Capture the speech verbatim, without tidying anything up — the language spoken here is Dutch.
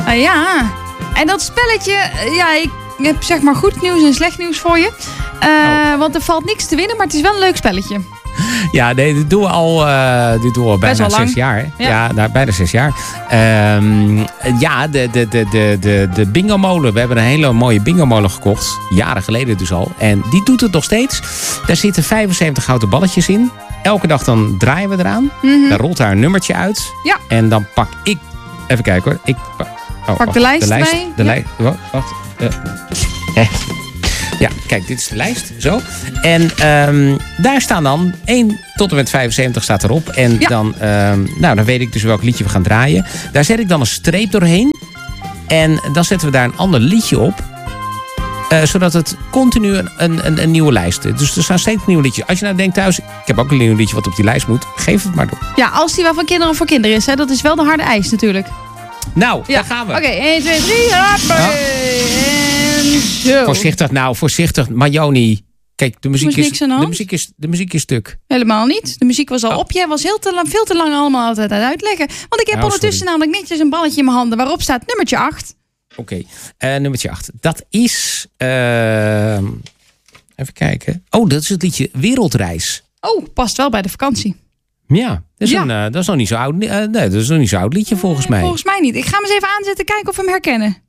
Uh, ja, en dat spelletje, uh, ja, ik heb zeg maar goed nieuws en slecht nieuws voor je. Uh, oh. Want er valt niks te winnen, maar het is wel een leuk spelletje. Ja, nee, dit doen we al, uh, dit doen we al bijna zes jaar. Hè? Ja, ja nou, bijna zes jaar. Um, ja, de, de, de, de, de, de bingo-molen. We hebben een hele mooie bingo-molen gekocht. Jaren geleden dus al. En die doet het nog steeds. Daar zitten vijfenzeventig houten balletjes in. Elke dag dan draaien we eraan. Mm-hmm. Dan rolt daar een nummertje uit. Ja. En dan pak ik... Even kijken hoor. Ik oh, pak wacht, de lijst de lijst, bij. De ja. lijst. Wacht. wacht uh. eh. Ja, kijk, dit is de lijst. Zo. En um, daar staan dan één tot en met vijfenzeventig staat erop. En ja. dan, um, nou, dan weet ik dus welk liedje we gaan draaien. Daar zet ik dan een streep doorheen. En dan zetten we daar een ander liedje op. Uh, zodat het continu een, een, een nieuwe lijst is. Dus er staan steeds nieuwe liedjes. Als je nou denkt thuis, ik heb ook een nieuw liedje wat op die lijst moet. Geef het maar door. Ja, als die wel van kinderen voor kinderen is. Hè? Dat is wel de harde eis natuurlijk. Nou, ja. daar gaan we. Oké, okay, één, twee, drie. Ja. En zo. Voorzichtig nou, voorzichtig. Majoni. Kijk, de muziek, is, de, de, muziek is, de muziek is stuk. Helemaal niet. De muziek was al oh. op. Jij was heel te lang, veel te lang allemaal altijd aan het uitleggen. Want ik heb oh, ondertussen sorry. namelijk netjes een balletje in mijn handen waarop staat nummertje acht. Oké, okay. uh, nummertje acht. Dat is... Uh, even kijken. Oh, dat is het liedje Wereldreis. Oh, past wel bij de vakantie. Ja, dat is, ja. Een, uh, dat is nog niet zo oud, uh, nee, dat is nog niet zo oud liedje volgens uh, mij. Volgens mij niet. Ik ga hem eens even aanzetten, kijken of we hem herkennen.